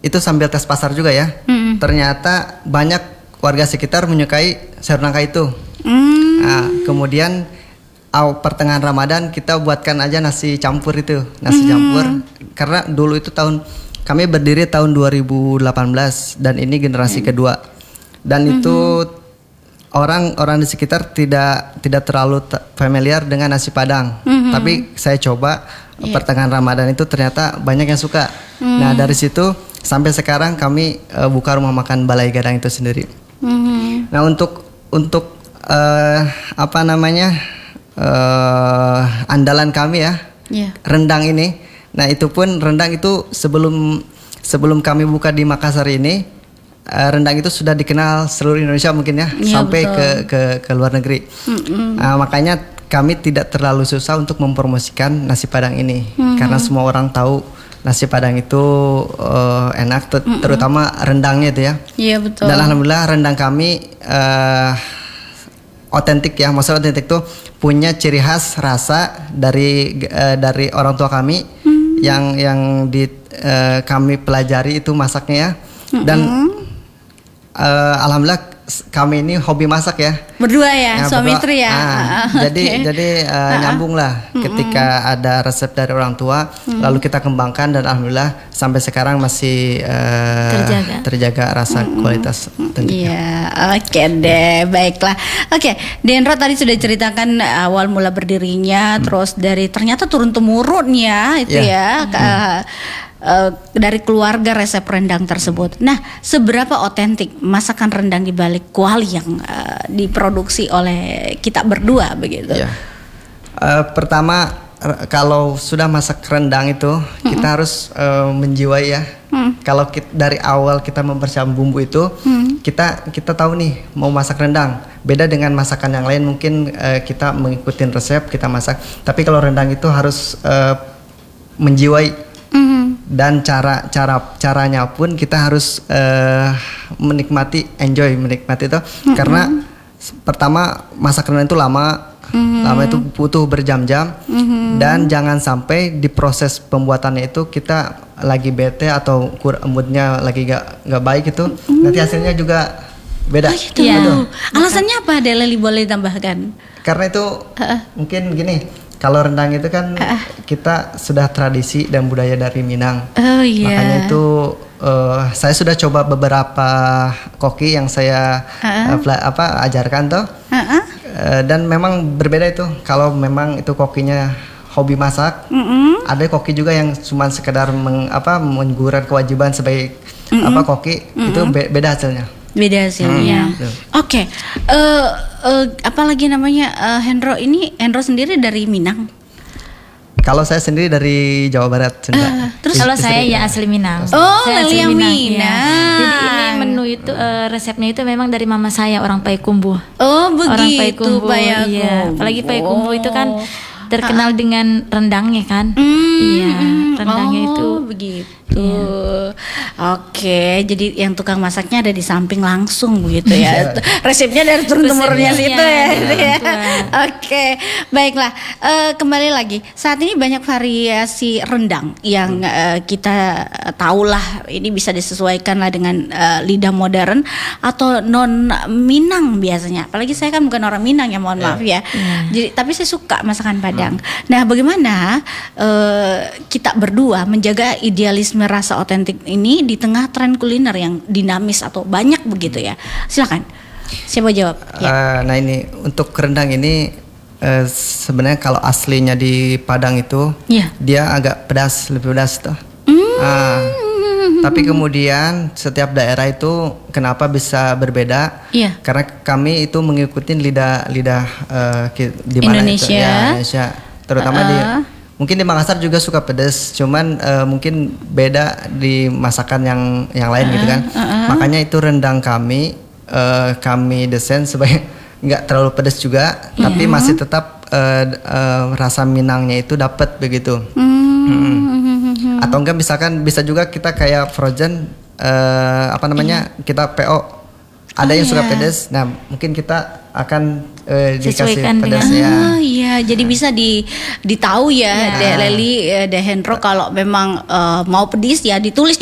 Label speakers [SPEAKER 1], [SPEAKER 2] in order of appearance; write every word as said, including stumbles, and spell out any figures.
[SPEAKER 1] itu sambil tes pasar juga ya. Mm-hmm. Ternyata banyak warga sekitar menyukai sayur nangka itu. Mm. Nah, kemudian aw, pertengahan Ramadan kita buatkan aja nasi campur itu, nasi mm. campur. Karena dulu itu tahun kami berdiri tahun dua ribu delapan belas dan ini generasi mm. kedua. Dan mm-hmm. itu orang-orang di sekitar tidak tidak terlalu t- familiar dengan nasi Padang. Mm-hmm. Tapi saya coba yeah. pertengahan Ramadan itu ternyata banyak yang suka. Mm. Nah, dari situ sampai sekarang kami uh, buka rumah makan Balai Gadang itu sendiri. Mm-hmm. Nah, untuk untuk uh, apa namanya uh, andalan kami ya, yeah. rendang ini. Nah, itu pun rendang itu sebelum sebelum kami buka di Makassar ini, uh, rendang itu sudah dikenal seluruh Indonesia mungkin ya, yeah, sampai ke, ke ke luar negeri. Mm-hmm. Uh, makanya kami tidak terlalu susah untuk mempromosikan nasi Padang ini, mm-hmm. karena semua orang tahu nasi Padang itu uh, enak, ter- mm-hmm. terutama rendangnya itu ya. Iya, betul. Dan alhamdulillah rendang kami otentik uh, ya, maksudnya otentik tuh punya ciri khas rasa dari uh, dari orang tua kami, mm-hmm. yang yang di uh, kami pelajari itu masaknya ya. Mm-hmm. Dan uh, alhamdulillah kami ini hobi masak ya.
[SPEAKER 2] Berdua ya, ya suami
[SPEAKER 1] berdua.
[SPEAKER 2] istri ya.
[SPEAKER 1] Ah, okay. Jadi jadi uh, nyambung lah mm-hmm. ketika ada resep dari orang tua, mm-hmm. lalu kita kembangkan dan alhamdulillah sampai sekarang masih uh, terjaga. terjaga rasa mm-hmm. kualitas tentunya.
[SPEAKER 2] Iya, oke okay deh, baiklah. Oke, okay. Denro tadi sudah ceritakan awal mula berdirinya, mm. terus dari ternyata turun temurun ya itu yeah. ya. Mm. Uh, Uh, dari keluarga resep rendang tersebut. Nah, seberapa otentik masakan rendang di balik kuali yang uh, diproduksi oleh kita berdua begitu? Ya.
[SPEAKER 1] Uh, pertama, r- kalau sudah masak rendang itu mm-hmm. kita harus uh, menjiwai ya. Mm. Kalau kita, dari awal kita mempersiapkan bumbu itu, mm. kita kita tahu nih mau masak rendang. Beda dengan masakan yang lain, mungkin uh, kita mengikuti resep kita masak. Tapi kalau rendang itu harus uh, menjiwai. Dan cara cara caranya pun kita harus uh, menikmati, enjoy menikmati itu, mm-hmm. karena pertama masak rendang itu lama, mm-hmm. lama itu butuh berjam-jam, mm-hmm. dan jangan sampai di proses pembuatannya itu kita lagi bete atau moodnya lagi gak gak baik itu, mm-hmm. nanti hasilnya juga beda.
[SPEAKER 2] Oh, gitu. Ya. Alasannya apa, Deleli, boleh tambahkan?
[SPEAKER 1] Karena itu uh-uh. mungkin gini. Kalau rendang itu kan uh. kita sudah tradisi dan budaya dari Minang. Oh iya. Makanya itu uh, saya sudah coba beberapa koki yang saya uh. uh, pla- apa ajarkan tuh. Uh-uh. Uh, dan memang berbeda itu. Kalau memang itu kokinya hobi masak, uh-uh. ada koki juga yang cuma sekedar meng, apa menggurau kewajiban sebagai uh-uh. apa koki, uh-uh. itu be- beda hasilnya.
[SPEAKER 2] Beda hasilnya. Hmm, Oke, okay. uh, uh, apalagi namanya uh, Hendro ini Hendro sendiri dari Minang.
[SPEAKER 1] Kalau saya sendiri dari Jawa Barat.
[SPEAKER 3] Uh, terus kalau saya ya asli Minang.
[SPEAKER 2] Oh, Leli yang Minang.
[SPEAKER 3] Ya. Jadi ini menu itu uh, resepnya itu memang dari mama saya, orang Payakumbuh.
[SPEAKER 2] Oh, begitu.
[SPEAKER 3] Orang Payakumbuh. Iya. Apalagi Payakumbuh itu kan terkenal uh. dengan rendangnya kan. Mm. Iya, rendangnya
[SPEAKER 2] oh,
[SPEAKER 3] itu
[SPEAKER 2] begitu. Iya. Oke, jadi yang tukang masaknya ada di samping langsung begitu ya. Resepnya dari turun temurunnya situ ya. ya. Oke, baiklah. Uh, kembali lagi, saat ini banyak variasi rendang yang uh, kita tahulah ini bisa disesuaikan lah dengan uh, lidah modern atau non Minang biasanya. Apalagi saya kan bukan orang Minang ya, mohon yeah. maaf ya. Yeah. Jadi tapi saya suka masakan Padang. Hmm. Nah, bagaimana uh, kita berdua menjaga idealisme rasa otentik ini di tengah tren kuliner yang dinamis atau banyak begitu ya? Silakan. Siapa jawab? Ya.
[SPEAKER 1] Uh, nah ini untuk rendang ini uh, sebenarnya kalau aslinya di Padang itu yeah. dia agak pedas, lebih pedas tuh. Mm. Uh, tapi kemudian setiap daerah itu kenapa bisa berbeda? Yeah. Karena kami itu mengikuti lidah lidah uh, di mana
[SPEAKER 2] Indonesia.
[SPEAKER 1] Itu, ya, Indonesia, terutama uh. di mungkin di Makassar juga suka pedas, cuman uh, mungkin beda di masakan yang yang lain uh, gitu kan. Uh, uh. Makanya itu rendang kami uh, kami desain sebagai nggak terlalu pedas juga, uh. tapi masih tetap uh, uh, rasa Minangnya itu dapat begitu. Hmm. Hmm. Atau enggak misalkan bisa juga kita kayak frozen uh, apa namanya yeah. kita P O ada oh, yang yeah. suka pedas, nah mungkin kita akan uh, dikasih pedasnya.
[SPEAKER 2] Oh iya, jadi bisa di ditahu ya, yeah. De Leli, De Hendro kalau memang uh, mau pedis ya ditulis